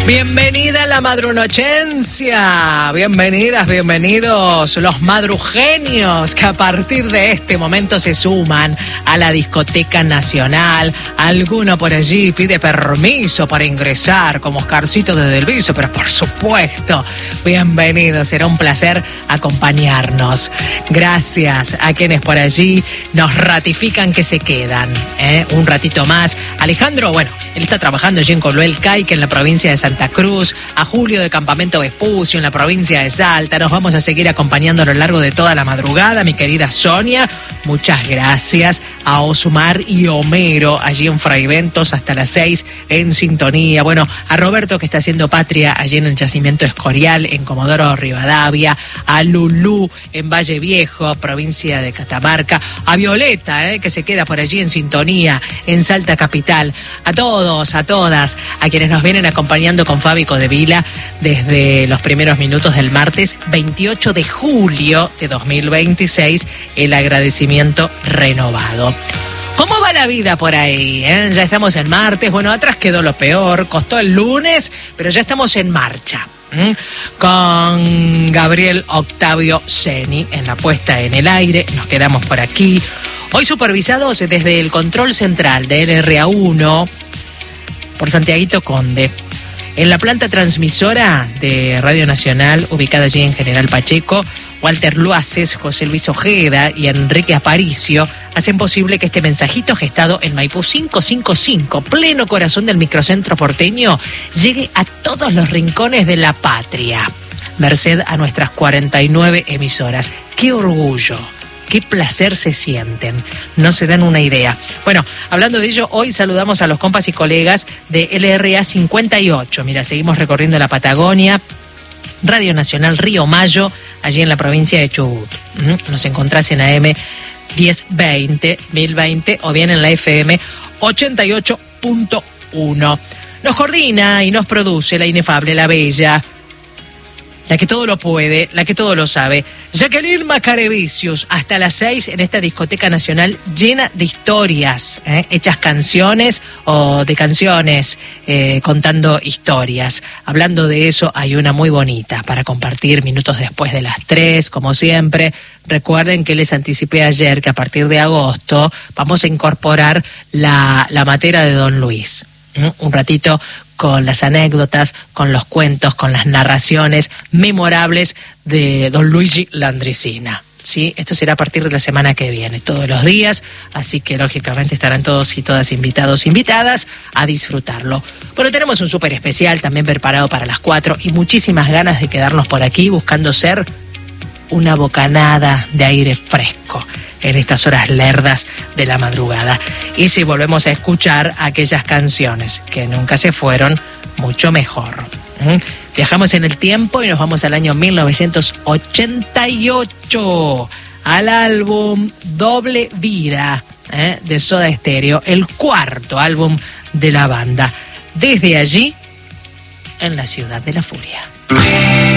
Bienvenida a la madrunochencia, bienvenidas, bienvenidos los madrugenios que a partir de este momento se suman a la discoteca nacional. Alguno por allí pide permiso para ingresar, como Oscarcito desde el Viso, pero por supuesto, bienvenidos, será un placer acompañarnos. Gracias a quienes por allí nos ratifican que se quedan, un ratito más. Alejandro, bueno, él está trabajando allí en Coluel Caique, en la provincia de Santa Cruz, a Julio de Campamento Vespucio, en la provincia de Salta. Nos vamos a seguir acompañando a lo largo de toda la madrugada, mi querida Sonia. Muchas gracias a Osmar y Homero, allí en Fraiventos hasta las 6 en sintonía. Bueno, a Roberto, que está haciendo patria allí en el Yacimiento Escorial, en Comodoro Rivadavia, a Lulú en Valle Viejo, provincia de Catamarca, a Violeta, que se queda por allí en sintonía, en Salta Capital, a todos, a todas, a quienes nos vienen acompañando con Fabi Codevila desde los primeros minutos del martes 28 de julio de 2026, el agradecimiento renovado. ¿Cómo va la vida por ahí? Ya estamos en martes, bueno, atrás quedó lo peor, costó el lunes, pero ya estamos en marcha. Con Gabriel Octavio Ceni en la puesta en el aire, nos quedamos por aquí. Hoy supervisados desde el control central de LRA1 por Santiaguito Conde. En la planta transmisora de Radio Nacional, ubicada allí en General Pacheco, Walter Luaces, José Luis Ojeda y Enrique Aparicio hacen posible que este mensajito gestado en Maipú 555, pleno corazón del microcentro porteño, llegue a todos los rincones de la patria. Merced a nuestras 49 emisoras. ¡Qué orgullo! ¡Qué placer se sienten! No se dan una idea. Bueno, hablando de ello, hoy saludamos a los compas y colegas de LRA 58. Mira, seguimos recorriendo la Patagonia. Radio Nacional Río Mayo, allí en la provincia de Chubut. Nos encontrás en AM 1020 o bien en la FM 88.1. Nos coordina y nos produce la inefable, la bella, la que todo lo puede, la que todo lo sabe, Jacqueline Macarevicius, hasta las 6 en esta discoteca nacional llena de historias, hechas canciones o de canciones, contando historias. Hablando de eso, hay una muy bonita para compartir minutos después de las 3, como siempre. Recuerden que les anticipé ayer que a partir de agosto vamos a incorporar la matera de Don Luis. Un ratito con las anécdotas, con los cuentos, con las narraciones memorables de Don Luigi Landricina. ¿Sí? Esto será a partir de la semana que viene, todos los días, así que lógicamente estarán todos y todas invitados, invitadas a disfrutarlo. Bueno, tenemos un súper especial también preparado para las 4 y muchísimas ganas de quedarnos por aquí buscando ser una bocanada de aire fresco en estas horas lerdas de la madrugada. Y si volvemos a escuchar aquellas canciones que nunca se fueron, mucho mejor. Viajamos en el tiempo y nos vamos al año 1988, al álbum Doble Vida de Soda Stereo, el cuarto álbum de la banda. Desde allí, en la ciudad de la furia.